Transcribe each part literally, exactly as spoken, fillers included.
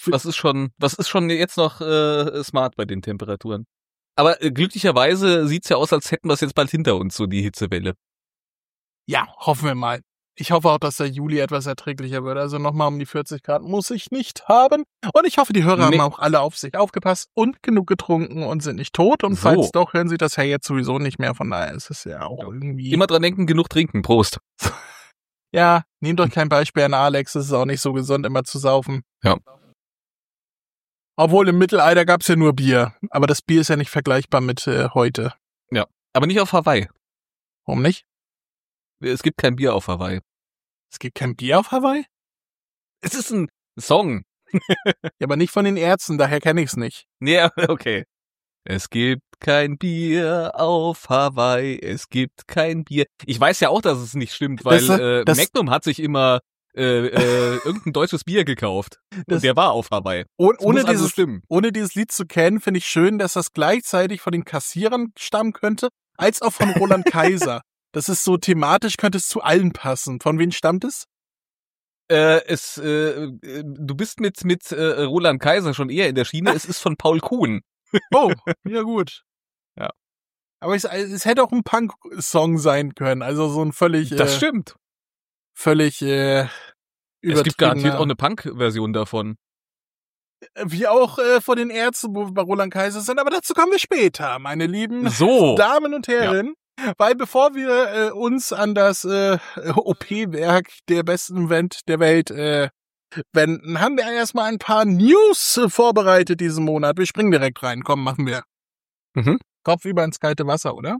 was ist schon, was ist schon jetzt noch äh, smart bei den Temperaturen? Aber äh, glücklicherweise sieht's ja aus, als hätten wir es jetzt bald hinter uns, so die Hitzewelle. Ja, hoffen wir mal. Ich hoffe auch, dass der Juli etwas erträglicher wird. Also nochmal um die vierzig Grad muss ich nicht haben. Und ich hoffe, die Hörer Nee. haben auch alle auf sich aufgepasst und genug getrunken und sind nicht tot. Und So. falls doch, hören sie das ja jetzt sowieso nicht mehr. Von daher ist es ja auch irgendwie... Immer dran denken, genug trinken. Prost. Ja, nehmt euch kein Beispiel an Alex. Es ist auch nicht so gesund, immer zu saufen. Ja. Obwohl im Mittelalter gab's ja nur Bier. Aber das Bier ist ja nicht vergleichbar mit äh, heute. Ja. Aber nicht auf Hawaii. Warum nicht? Es gibt kein Bier auf Hawaii. Es gibt kein Bier auf Hawaii? Es ist ein Song. Ja, aber nicht von den Ärzten, daher kenne ich's nicht. Ja, okay. Es gibt kein Bier auf Hawaii, es gibt kein Bier. Ich weiß ja auch, dass es nicht stimmt, weil Das- äh, das- Magnum hat sich immer äh, äh, irgendein deutsches Bier gekauft. Das- Und der war auf Hawaii. Oh, Das ohne, muss also dieses, stimmen. ohne dieses Lied zu kennen, finde ich schön, dass das gleichzeitig von den Kassierern stammen könnte, als auch von Roland Kaiser. Das ist so thematisch, könnte es zu allen passen. Von wem stammt es? Äh, es, äh, äh, du bist mit mit äh, Roland Kaiser schon eher in der Schiene. Es ist von Paul Kuhn. Oh, ja gut. Ja. Aber es, es hätte auch ein Punk-Song sein können. Also so ein völlig, Das äh, stimmt. völlig äh, Es gibt garantiert übertriebener- auch eine Punk-Version davon. Wie auch äh, von den Ärzten, wo wir bei Roland Kaiser sind. Aber dazu kommen wir später, meine lieben So. Damen und Herren. Weil bevor wir äh, uns an das äh, O P-Werk der besten Event der Welt äh, wenden, haben wir erstmal ein paar News äh, vorbereitet diesen Monat. Wir springen direkt rein. Komm, machen wir. Mhm. Kopf über ins kalte Wasser, oder?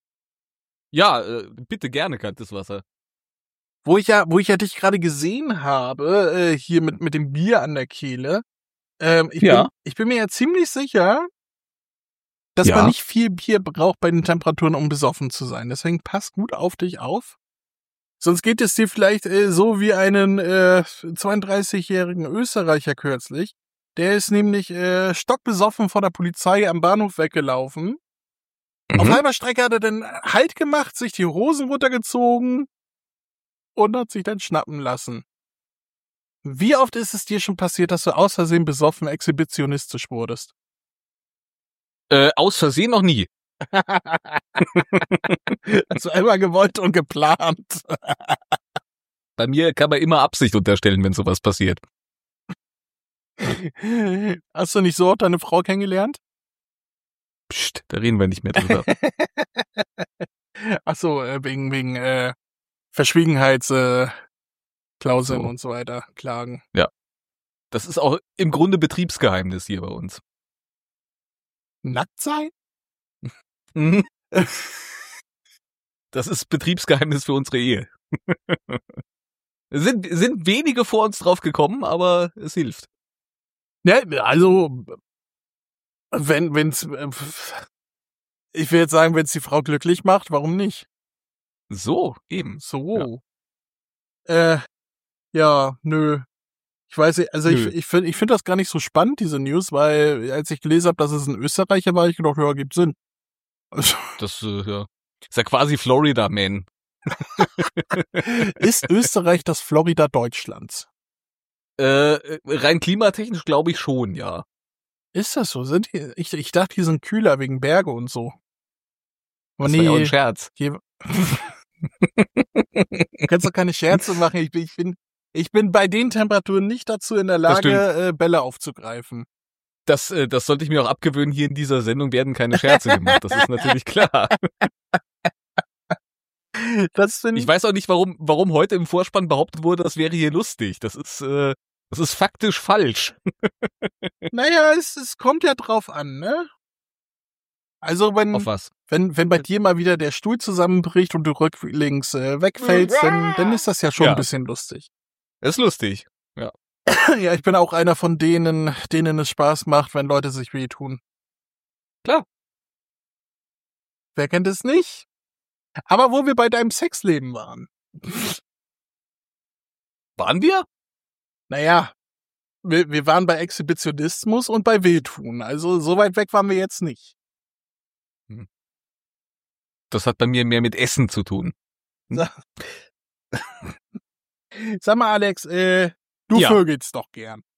Ja, äh, bitte gerne kaltes Wasser. Wo ich ja, wo ich ja dich gerade gesehen habe, äh, hier mit mit dem Bier an der Kehle. Ähm, ich, Ja. bin, ich bin mir ja ziemlich sicher, dass Ja. man nicht viel Bier braucht bei den Temperaturen, um besoffen zu sein. Deswegen pass gut auf dich auf. Sonst geht es dir vielleicht äh, so wie einen äh, zweiunddreißigjährigen Österreicher kürzlich. Der ist nämlich äh, stockbesoffen von der Polizei am Bahnhof weggelaufen. Mhm. Auf halber Strecke hat er dann Halt gemacht, sich die Hosen runtergezogen und hat sich dann schnappen lassen. Wie oft ist es dir schon passiert, dass du aus Versehen besoffen exhibitionistisch wurdest? Äh, aus Versehen noch nie. Also einmal gewollt und geplant. Bei mir kann man immer Absicht unterstellen, wenn sowas passiert. Hast du nicht so oft deine Frau kennengelernt? Psst, da reden wir nicht mehr drüber. Ach so, äh, wegen, wegen äh, Verschwiegenheitsklauseln äh, Klauseln So. und so weiter, Klagen. Das ist auch im Grunde Betriebsgeheimnis hier bei uns. Nackt sein? Mhm. Das ist Betriebsgeheimnis für unsere Ehe. sind, sind wenige vor uns drauf gekommen, aber es hilft. Ja, also, wenn, wenn's, äh, ich will jetzt sagen, wenn es die Frau glücklich macht, warum nicht? So, eben. So. Äh, ja, nö. Ich weiß nicht, also Nö. ich, ich finde ich find das gar nicht so spannend, diese News, weil als ich gelesen habe, dass es ein Österreicher war, ich gedacht, ja, gibt Sinn. Also, Das äh, ja. ist ja quasi Florida Man. ist Österreich das Florida Deutschlands? Äh, rein klimatechnisch glaube ich schon, ja. Ist das so? Sind die, ich, ich dachte, die sind kühler wegen Berge und so. Aber Das war ja auch ein Scherz. hier, du kannst doch keine Scherze machen. Ich bin, ich bin, ich bin bei den Temperaturen nicht dazu in der Das Lage, äh, Bälle aufzugreifen. Das, äh, das sollte ich mir auch abgewöhnen. Hier in dieser Sendung werden keine Scherze gemacht. Das ist natürlich klar. Das finde Ich weiß auch nicht, warum, warum heute im Vorspann behauptet wurde, das wäre hier lustig. Das ist, äh, das ist faktisch falsch. Naja, es, es kommt ja drauf an, ne? Also wenn, Auf was? wenn, wenn bei dir mal wieder der Stuhl zusammenbricht und du rücklings äh, wegfällst, dann, dann ist das ja schon Ja. ein bisschen lustig. Ist lustig. Ja, ich bin auch einer von denen, denen es Spaß macht, wenn Leute sich wehtun. Klar. Wer kennt es nicht? Aber wo wir bei deinem Sexleben waren. Waren wir? Naja, wir, wir waren bei Exhibitionismus und bei Wehtun. Also so weit weg waren wir jetzt nicht. Das hat bei mir mehr mit Essen zu tun. Sag mal, Alex, äh, du Ja. vögelst doch gern.